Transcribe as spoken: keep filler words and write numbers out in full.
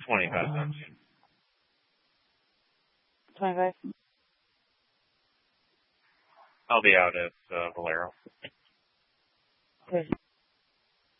twenty-five cents. twenty-five? I'll be out at uh, Valero. Okay.